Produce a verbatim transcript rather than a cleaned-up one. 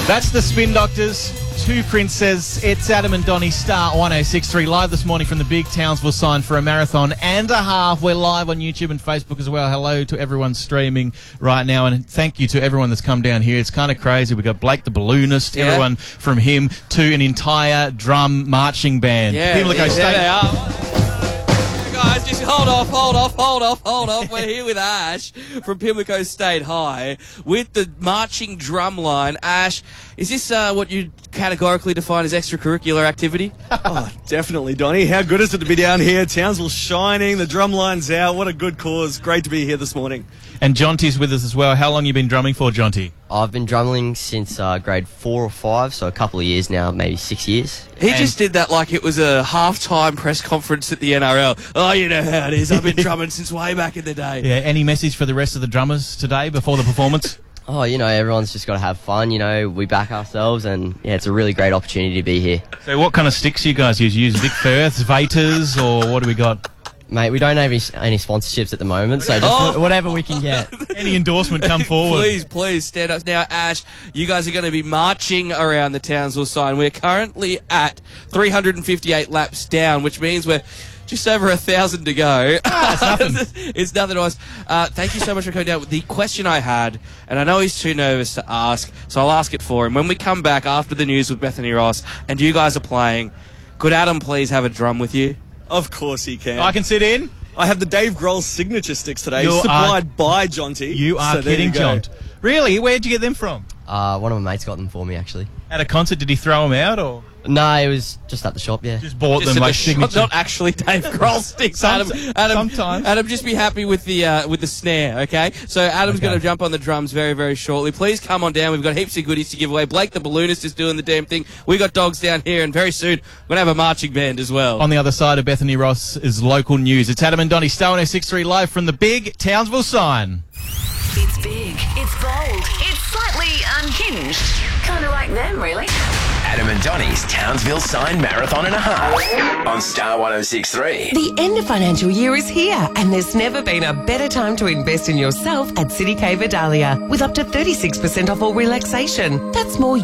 That's the Spin Doctors. Two Princes. It's Adam and Donny, Star one oh six point three, live this morning from the big Townsville sign for a marathon and a half. We're live on YouTube and Facebook as well. Hello to everyone streaming right now, and thank you to everyone that's come down here. It's kind of crazy. We've got Blake the Balloonist, yeah. everyone from him to an entire drum marching band. Yeah, Pimlico yeah, State. they are. Guys, just hold off, hold off, hold off, hold off. We're here with Ash from Pimlico State High with the marching drum line. Ash, is this uh, what you categorically define as extracurricular activity? Oh, definitely, Donny. How good is it to be down here? Townsville shining, the drum line's out. What a good cause. Great to be here this morning. And Jonty's with us as well. How long have you been drumming for, Jonty? I've been drumming since uh, grade four or five, so a couple of years now, maybe six years. He And just did that like it was a halftime press conference at the N R L. Oh, you know how it is. I've been drumming since way back in the day. Yeah. Any message for the rest of the drummers today before the performance? Oh, you know, everyone's just got to have fun, you know, we back ourselves, and yeah, it's a really great opportunity to be here. So what kind of sticks you guys use? Use Vic Firths, Vators, or what do we got? Mate, we don't have any, any sponsorships at the moment, so just Oh. whatever we can get. Any endorsement, come forward. Please, please stand up. Now, Ash, you guys are going to be marching around the Townsville sign. We're currently at three hundred fifty-eight laps down, which means we're just over a thousand to go. Ah, it's nothing. It's nothing to us. Uh, thank you so much for coming down. The question I had, and I know he's too nervous to ask, so I'll ask it for him. When we come back after the news with Bethany Ross, and you guys are playing, could Adam please have a drum with you? Of course he can. I can sit in. I have the Dave Grohl signature sticks today, You supplied are- by Jonty. You are So there kidding, you go. John. Really? Where'd you get them from? Uh, one of my mates got them for me, actually. At a concert, did he throw them out, or No, it was just at the shop, yeah. just bought Just them in like the shop, signature? not actually Dave Grohl sticks. Adam, Some- Adam, sometimes. Adam, just be happy with the uh, with the snare, okay? So Adam's Okay. going to jump on the drums very, very shortly. Please come on down. We've got heaps of goodies to give away. Blake the Balloonist is doing the damn thing. We got dogs down here, and very soon we're going to have a marching band as well. On the other side of Bethany Ross is local news. It's Adam and Donny, Star one oh six point three, live from the big Townsville sign. It's big, it's bold, it's slightly unhinged. Kind of like them, really. Adam and Donny's Townsville Sign Marathon and a Half on Star one oh six point three. The end of financial year is here, and there's never been a better time to invest in yourself at City K Vidalia with up to thirty-six percent off all relaxation. That's more